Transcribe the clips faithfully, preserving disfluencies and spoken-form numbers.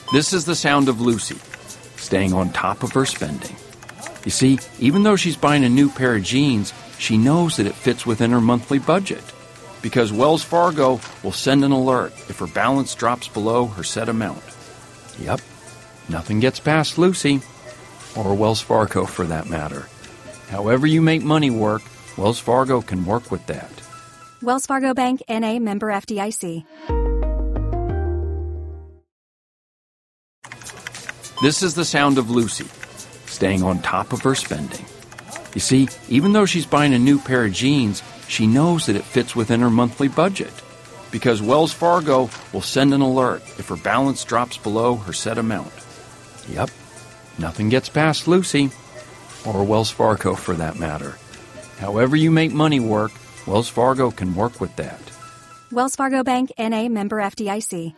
This is the sound of Lucy, staying on top of her spending. You see, even though she's buying a new pair of jeans, she knows that it fits within her monthly budget, because Wells Fargo will send an alert if her balance drops below her set amount. Yep, nothing gets past Lucy, or Wells Fargo for that matter. However you make money work, Wells Fargo can work with that. Wells Fargo Bank, N A, member F D I C. This is the sound of Lucy, staying on top of her spending. You see, even though she's buying a new pair of jeans, she knows that it fits within her monthly budget, because Wells Fargo will send an alert if her balance drops below her set amount. Yep, nothing gets past Lucy, or Wells Fargo for that matter. However you make money work, Wells Fargo can work with that. Wells Fargo Bank, N A, member F D I C.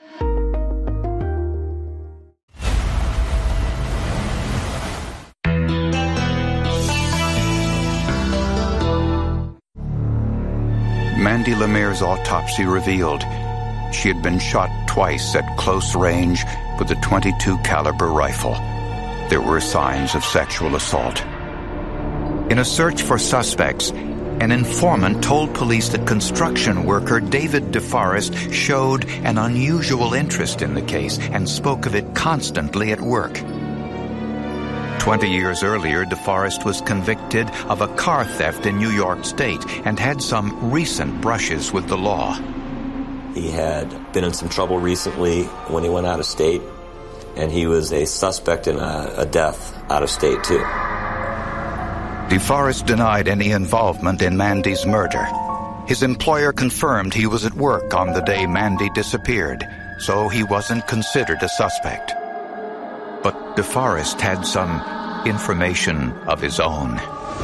Mandy Lemare's autopsy revealed she had been shot twice at close range with a twenty-two caliber rifle. There were signs of sexual assault. In a search for suspects, an informant told police that construction worker David DeForest showed an unusual interest in the case and spoke of it constantly at work. Twenty years earlier, DeForest was convicted of a car theft in New York State and had some recent brushes with the law. He had been in some trouble recently when he went out of state, and he was a suspect in a, a death out of state, too. DeForest denied any involvement in Mandy's murder. His employer confirmed he was at work on the day Mandy disappeared, so he wasn't considered a suspect. But DeForest had some information of his own.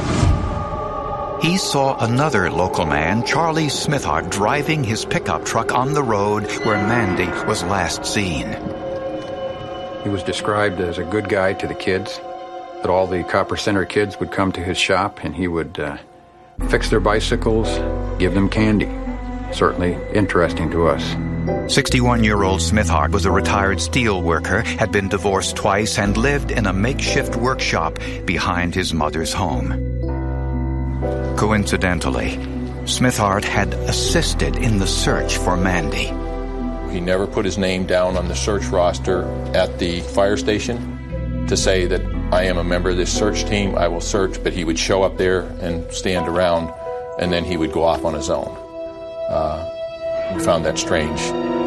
He saw another local man, Charlie Smithart, driving his pickup truck on the road where Mandy was last seen. He was described as a good guy to the kids, that all the Copper Center kids would come to his shop and he would uh, fix their bicycles, give them candy. Certainly interesting to us. sixty-one-year-old Smithart was a retired steel worker, had been divorced twice, and lived in a makeshift workshop behind his mother's home. Coincidentally, Smithart had assisted in the search for Mandy. He never put his name down on the search roster at the fire station to say that I am a member of this search team, I will search, but he would show up there and stand around, and then he would go off on his own. Uh, we found that strange.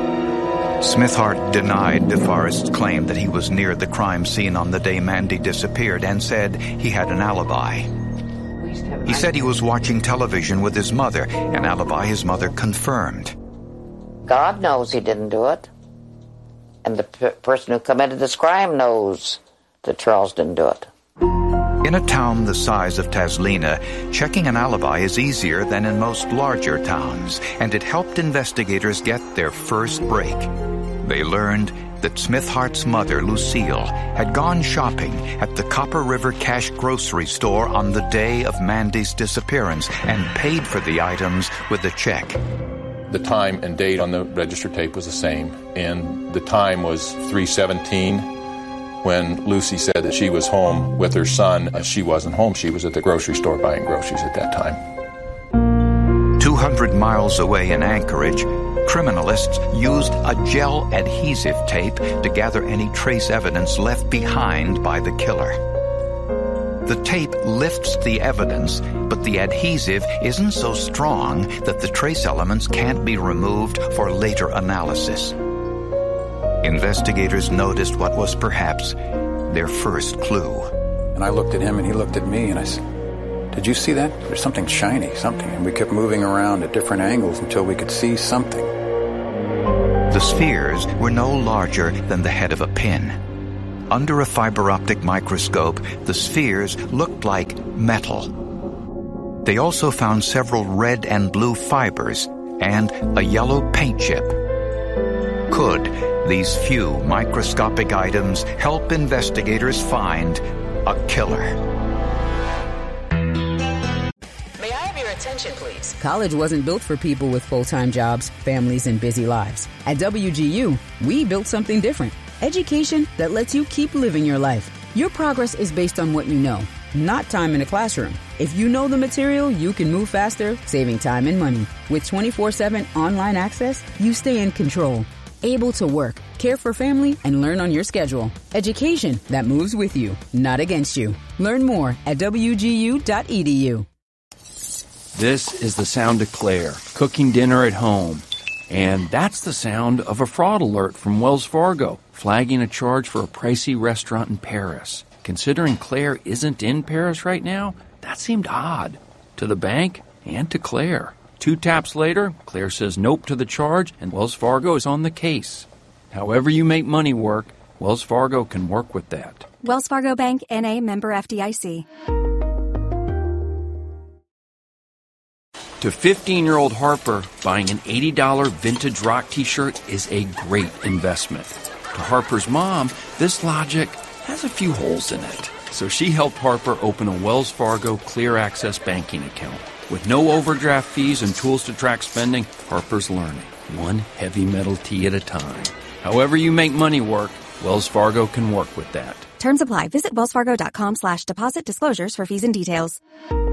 Smithart denied DeForest's claim that he was near the crime scene on the day Mandy disappeared and said he had an alibi. He said he was watching television with his mother, an alibi his mother confirmed. God knows he didn't do it. And the p- person who committed this crime knows that Charles didn't do it. In a town the size of Taslina, checking an alibi is easier than in most larger towns, and it helped investigators get their first break. They learned that Smithhart's mother, Lucille, had gone shopping at the Copper River Cash Grocery Store on the day of Mandy's disappearance and paid for the items with a check. The time and date on the register tape was the same, and the time was three seventeen. When Lucy said that she was home with her son, she wasn't home. She was at the grocery store buying groceries at that time. two hundred miles away in Anchorage, criminalists used a gel adhesive tape to gather any trace evidence left behind by the killer. The tape lifts the evidence, but the adhesive isn't so strong that the trace elements can't be removed for later analysis. Investigators noticed what was perhaps their first clue. And I looked at him and he looked at me and I said, "Did you see that? There's something shiny, something." And we kept moving around at different angles until we could see something. The spheres were no larger than the head of a pin. Under a fiber optic microscope, the spheres looked like metal. They also found several red and blue fibers and a yellow paint chip. Could these few microscopic items help investigators find a killer? May I have your attention, please? College wasn't built for people with full-time jobs, families, and busy lives. At W G U, we built something different. Education that lets you keep living your life. Your progress is based on what you know, not time in a classroom. If you know the material, you can move faster, saving time and money. With twenty-four seven online access, you stay in control, able to work, care for family, and learn on your schedule. Education that moves with you, not against you. Learn more at w g u dot e d u. This is the sound of Claire, cooking dinner at home. And that's the sound of a fraud alert from Wells Fargo, flagging a charge for a pricey restaurant in Paris. Considering Claire isn't in Paris right now, that seemed odd. To the bank and to Claire. Two taps later, Claire says nope to the charge, and Wells Fargo is on the case. However you make money work, Wells Fargo can work with that. Wells Fargo Bank, N A, member F D I C. To fifteen-year-old Harper, buying an eighty dollars vintage rock t-shirt is a great investment. To Harper's mom, this logic has a few holes in it. So she helped Harper open a Wells Fargo Clear Access banking account. With no overdraft fees and tools to track spending, Harper's learning, one heavy metal tee at a time. However you make money work, Wells Fargo can work with that. Terms apply. Visit wellsfargo.com slash deposit disclosures for fees and details.